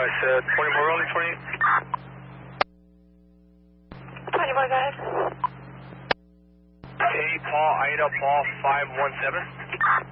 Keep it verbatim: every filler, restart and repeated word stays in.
I said. twenty more rolling, twenty. twenty more, go ahead. Hey, Paul, Ida, Paul, five one seven.